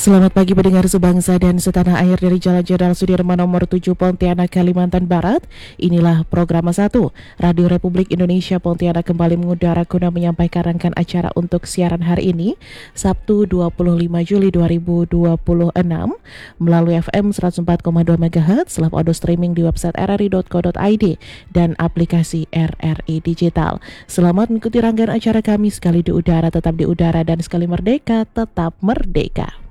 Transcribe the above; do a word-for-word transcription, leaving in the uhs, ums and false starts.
Selamat pagi pendengar sebangsa dan setanah air dari Jalan Jenderal Sudirman nomor tujuh Pontianak, Kalimantan Barat. Inilah program satu Radio Republik Indonesia Pontianak kembali mengudara guna menyampaikan rangkaian acara untuk siaran hari ini, Sabtu dua puluh lima Juli dua ribu dua puluh enam melalui F M seratus empat koma dua MHz, live audio streaming di website r r i dot co dot i d dan aplikasi R R I Digital. Selamat mengikuti rangkaian acara kami, sekali di udara tetap di udara dan sekali merdeka tetap merdeka.